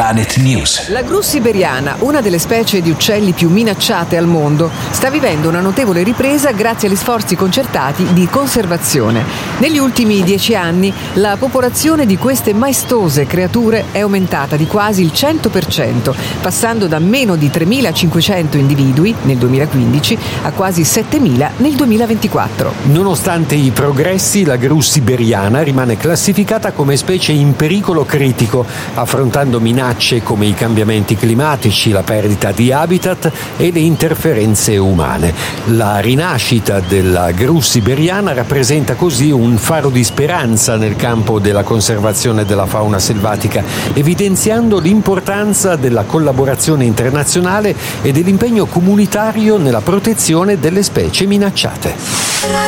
Planet News. La gru siberiana, una delle specie di uccelli più minacciate al mondo, sta vivendo una notevole ripresa grazie agli sforzi concertati di conservazione. Negli ultimi 10 anni la popolazione di queste maestose creature è aumentata di quasi il 100%, passando da meno di 3.500 individui nel 2015 a quasi 7.000 nel 2024. Nonostante i progressi, la gru siberiana rimane classificata come specie in pericolo critico, affrontando minacce come i cambiamenti climatici, la perdita di habitat e le interferenze umane. La rinascita della gru siberiana rappresenta così un faro di speranza nel campo della conservazione della fauna selvatica, evidenziando l'importanza della collaborazione internazionale e dell'impegno comunitario nella protezione delle specie minacciate.